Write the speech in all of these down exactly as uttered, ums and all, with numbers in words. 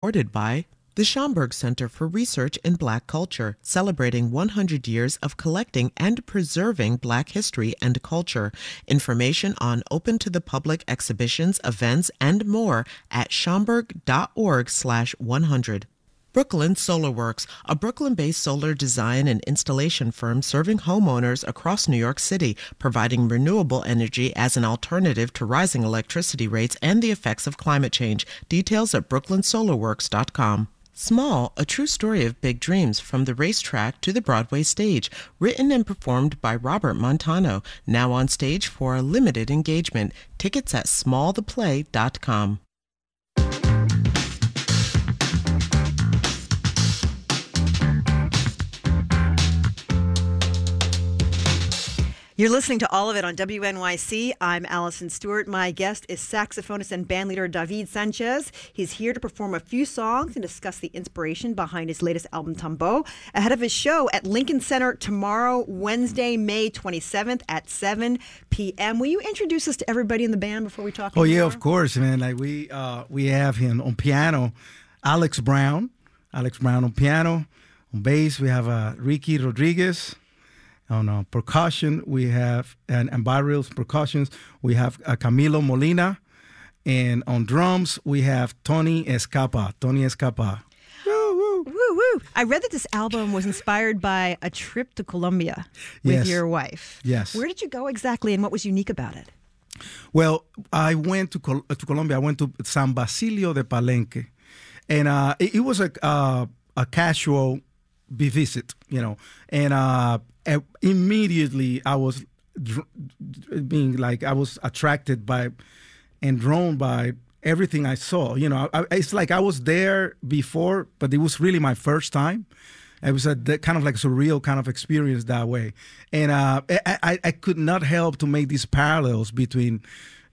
Supported by the Schomburg Center for Research in Black Culture, celebrating one hundred years of collecting and preserving Black history and culture. Information on open-to-the-public exhibitions, events, and more at schomburg.org slash 100. Brooklyn Solar Works, a Brooklyn-based solar design and installation firm serving homeowners across New York City, providing renewable energy as an alternative to rising electricity rates and the effects of climate change. Details at brooklyn solar works dot com. Small, a true story of big dreams from the racetrack to the Broadway stage. Written and performed by Robert Montano. Now on stage for a limited engagement. Tickets at small the play dot com. You're listening to All of It on W N Y C. I'm Allison Stewart. My guest is saxophonist and bandleader David Sanchez. He's here to perform a few songs and discuss the inspiration behind his latest album, Tambo, ahead of his show at Lincoln Center tomorrow, Wednesday, May twenty-seventh at seven p.m. Will you introduce us to everybody in the band before we talk? Oh, yeah, more? of course, man. Like we uh, we have him on piano, Alex Brown. Alex Brown on piano. On bass, we have uh, Ricky Rodriguez. On uh, percussion, we have, and, and barrels, percussions, we have uh, Camilo Molina. And on drums, we have Tony Escapa. Tony Escapa. Woo, woo. Woo, woo. I read that this album was inspired by a trip to Colombia with Yes. your wife. Yes. Where did you go exactly, and what was unique about it? Well, I went to Col- to Colombia. I went to San Basilio de Palenque. And uh, it, it was a, uh, a casual visit, you know. And uh, immediately I was dr- being like, I was attracted by and drawn by everything I saw. You know, I, it's like I was there before, but it was really my first time. It was a kind of like surreal kind of experience that way. And uh, I, I, I could not help to make these parallels between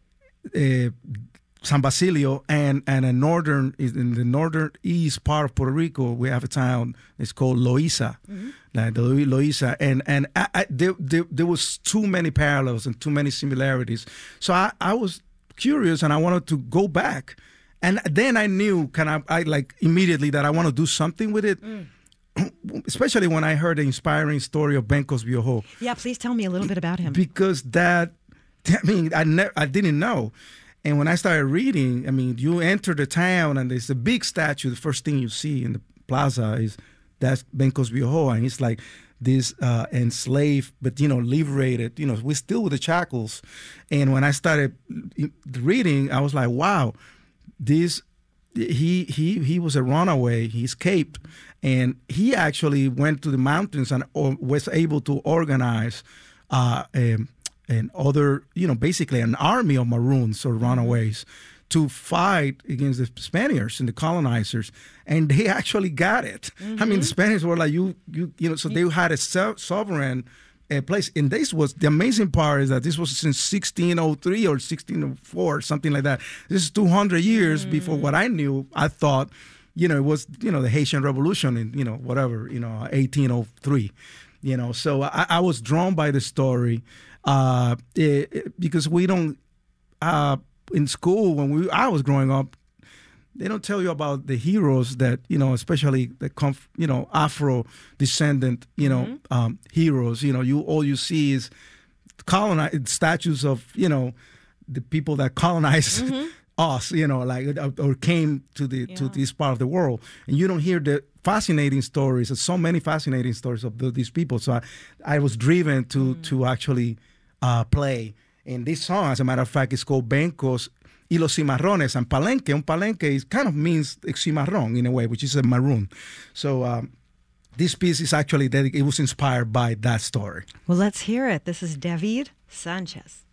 uh, San Basilio and, and a northern, in the northern east part of Puerto Rico, we have a town, it's called Loíza. Mm-hmm. Like the Loíza. And, and I, I, there, there, there was too many parallels and too many similarities. So I, I was curious and I wanted to go back. And then I knew, kind of, I like immediately that I want to do something with it. Mm. Especially when I heard the inspiring story of Benkos Bioho. Yeah, please tell me a little bit about him. Because that, I mean, I, ne- I didn't know. And when I started reading, I mean, you enter the town and there's a big statue. The first thing you see in the plaza is that's Benkos Bioho. And it's like this uh, enslaved, but, you know, liberated, you know, we're still with the shackles. And when I started reading, I was like, wow, this, he he he was a runaway. He escaped. And he actually went to the mountains and or, was able to organize uh, a, and other, you know, basically an army of Maroons or runaways to fight against the Spaniards and the colonizers, and they actually got it. Mm-hmm. I mean, the Spaniards were like, you, you, you know, so they had a so- sovereign uh, place. And this was the amazing part is that this was since sixteen oh three or sixteen oh four, something like that. This is two hundred years mm. before what I knew. I thought, you know, it was, you know, the Haitian Revolution in, you know, whatever, you know, eighteen oh three, you know. So I, I was drawn by the story. Uh, it, it, because we don't, uh, in school when we I was growing up, they don't tell you about the heroes that, you know, especially the conf, you know, Afro descendant, you know, mm-hmm. um, heroes. You know, you all you see is colonized statues of, you know, the people that colonized mm-hmm. us, you know, like or came to the yeah. to this part of the world, and you don't hear the fascinating stories. There's so many fascinating stories of the, these people. So I, I was driven to mm. to actually. Uh, play. And this song, as a matter of fact, is called Benkos y los Cimarrones. And Palenque, un Palenque is, kind of means cimarrón in a way, which is a maroon. So um, this piece is actually, dedicated, it was inspired by that story. Well, let's hear it. This is David Sanchez.